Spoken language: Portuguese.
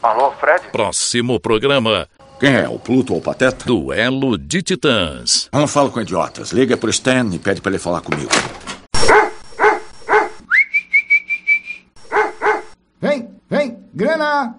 Alô, Fred? Próximo programa. Quem é? O Pluto ou o Pateta? Duelo de Titãs. Eu não falo com idiotas. Liga pro Stan e pede pra ele falar comigo. Vem, grana!